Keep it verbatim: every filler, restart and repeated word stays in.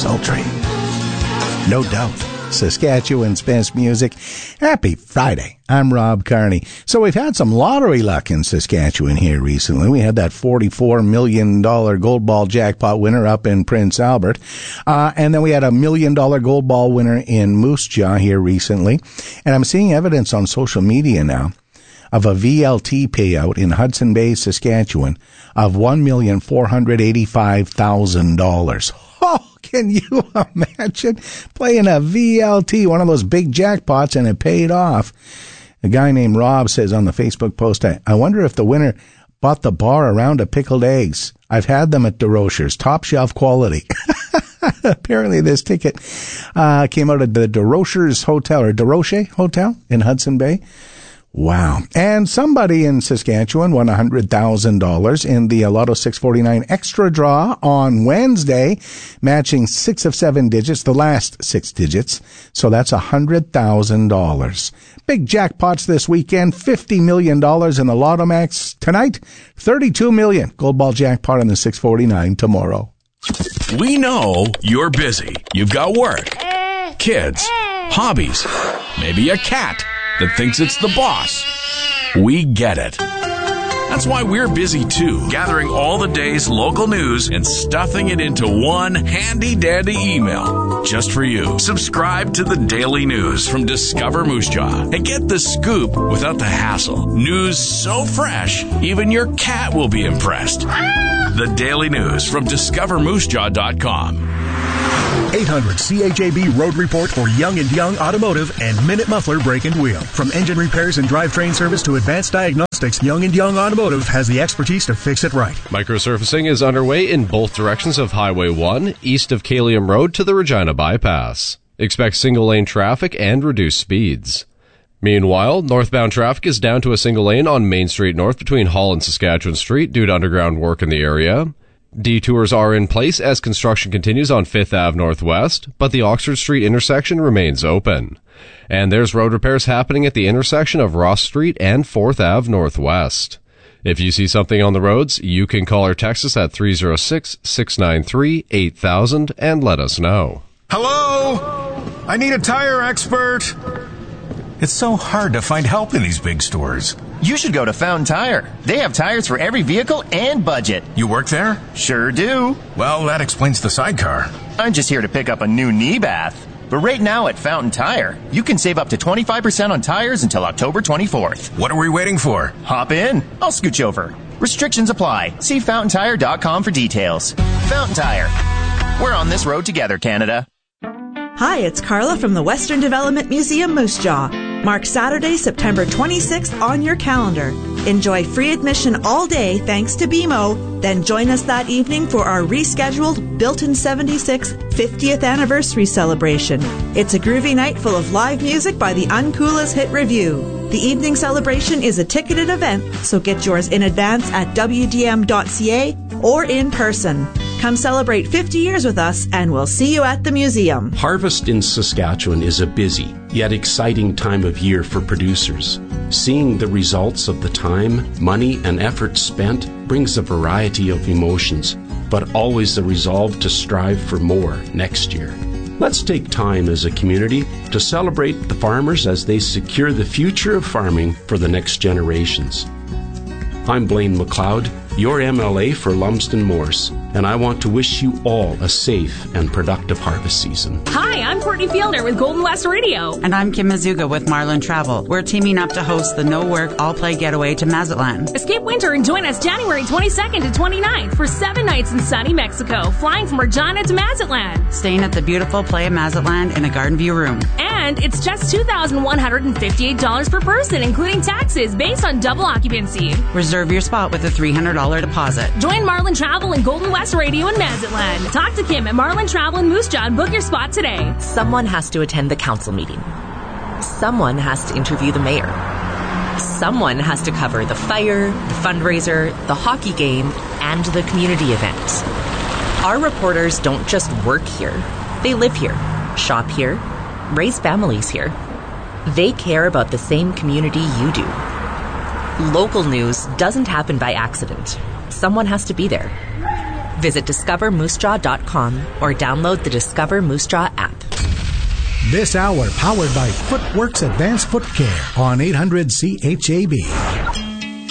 sultry. No doubt. Saskatchewan's best music. Happy Friday. I'm Rob Carney. So we've had some lottery luck in Saskatchewan here recently. We had that forty-four million dollars gold ball jackpot winner up in Prince Albert. Uh, and then we had a million dollar gold ball winner in Moose Jaw here recently. And I'm seeing evidence on social media now of a V L T payout in Hudson Bay, Saskatchewan of one million four hundred eighty-five thousand dollars. Oh, can you imagine playing a V L T, one of those big jackpots, and it paid off? A guy named Rob says on the Facebook post, I, I wonder if the winner bought the bar a round of pickled eggs. I've had them at DeRocher's, top shelf quality. Apparently this ticket uh, came out of the DeRocher's Hotel, or DeRoche Hotel in Hudson Bay. Wow. And somebody in Saskatchewan won one hundred thousand dollars in the Lotto six forty-nine extra draw on Wednesday, matching six of seven digits, the last six digits. So that's one hundred thousand dollars. Big jackpots this weekend, fifty million dollars in the Lotto Max tonight, thirty-two million dollars gold ball jackpot in the six forty-nine tomorrow. We know you're busy. You've got work, kids, hobbies, maybe a cat that thinks it's the boss. We get it. That's why we're busy too, gathering all the day's local news and stuffing it into one handy-dandy email just for you. Subscribe to the Daily News from Discover Moose Jaw and get the scoop without the hassle. News so fresh, even your cat will be impressed. The Daily News from discover moose jaw dot com. eight hundred C H A B Road Report for Young and Young Automotive and Minute Muffler Brake and Wheel. From engine repairs and drivetrain service to advanced diagnostics, Young and Young Automotive has the expertise to fix it right. Microsurfacing is underway in both directions of Highway one, east of Kalium Road to the Regina Bypass. Expect single-lane traffic and reduced speeds. Meanwhile, northbound traffic is down to a single lane on Main Street North between Hull and Saskatchewan Street due to underground work in the area. Detours are in place as construction continues on Fifth Avenue Northwest, but the Oxford Street intersection remains open. And there's road repairs happening at the intersection of Ross Street and Fourth Avenue Northwest. If you see something on the roads, you can call or text us at three oh six, six nine three, eight thousand and let us know. Hello? I need a tire expert. It's so hard to find help in these big stores. You should go to Fountain Tire. They have tires for every vehicle and budget. You work there? Sure do. Well, that explains the sidecar. I'm just here to pick up a new knee bath. But right now at Fountain Tire, you can save up to twenty-five percent on tires until October twenty-fourth. What are we waiting for? Hop in. I'll scooch over. Restrictions apply. See fountain tire dot com for details. Fountain Tire. We're on this road together, Canada. Hi, it's Carla from the Western Development Museum, Moose Jaw. Mark Saturday, September twenty-sixth on your calendar. Enjoy free admission all day thanks to B M O. Then join us that evening for our rescheduled Built in seventy-six fiftieth anniversary celebration. It's a groovy night full of live music by the Uncoolest Hit Review. The evening celebration is a ticketed event, so get yours in advance at w d m dot c a or in person. Come celebrate fifty years with us, and we'll see you at the museum. Harvest in Saskatchewan is a busy, yet exciting time of year for producers. Seeing the results of the time, money, and effort spent brings a variety of emotions, but always the resolve to strive for more next year. Let's take time as a community to celebrate the farmers as they secure the future of farming for the next generations. I'm Blaine McLeod, your M L A for Lumsden Morse, and I want to wish you all a safe and productive harvest season. Hi, I'm Courtney Fielder with Golden West Radio. And I'm Kim Mazuga with Marlin Travel. We're teaming up to host the No Work, All Play Getaway to Mazatlan. Escape winter and join us January twenty-second to twenty-ninth for seven nights in sunny Mexico, flying from Regina to Mazatlan. Staying at the beautiful Playa Mazatlan in a garden view room. And it's just two thousand one hundred fifty-eight dollars per person, including taxes, based on double occupancy. Reserve your spot with a three hundred dollars deposit. Join Marlin Travel and Golden West Radio in Mazatlan. Talk to Kim at Marlin Travel in Moose Jaw and book your spot today. Someone has to attend the council meeting. Someone has to interview the mayor. Someone has to cover the fire, the fundraiser, the hockey game, and the community event. Our reporters don't just work here. They live here, shop here, raise families here. They care about the same community you do. Local news doesn't happen by accident. Someone has to be there. Visit discover moose jaw dot com or download the Discover Moose Jaw app. This hour powered by Footworks Advanced Foot Care on eight hundred C H A B.